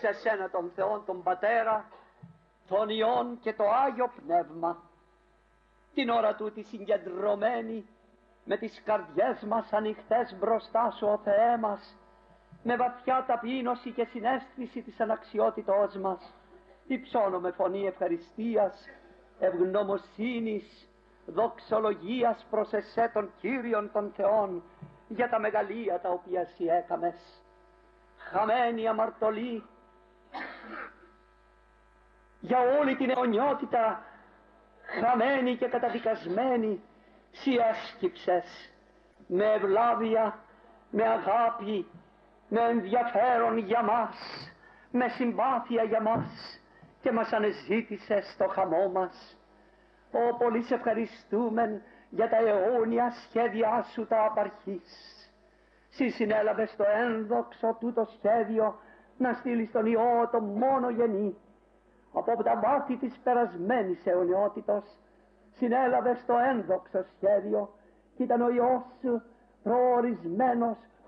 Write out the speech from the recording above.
σε σένα τον Θεόν τον Πατέρα, τον Υιόν και το Άγιο Πνεύμα, την ώρα τούτη συγκεντρωμένοι με τις καρδιές μας ανοιχτές μπροστά σου, ο Θεέ μας, με βαθιά ταπείνωση και συναίσθηση της αναξιότητός μας, υψώνω με φωνή ευχαριστίας, ευγνωμοσύνης, δοξολογίας προς εσέ των Κύριων των Θεών για τα μεγαλεία τα οποία εσύ έκαμες. Χαμένη αμαρτωλή, για όλη την αιωνιότητα, χαμένη και καταδικασμένη, σοι έσκυψες με ευλάβεια, με αγάπη, με ενδιαφέρον για μας, με συμπάθεια για μας και μας ανεζήτησες στο χαμό μας. Ω πολύ σε ευχαριστούμεν για τα αιώνια σχέδιά σου τα απαρχής. Συ συνέλαβες το ένδοξο τούτο σχέδιο να στείλεις τον Υιό το μόνο γενή. Από τα βάθη της περασμένης αιωνιότητος συνέλαβες το ένδοξο σχέδιο και ήταν ο Υιός σου προορισμένος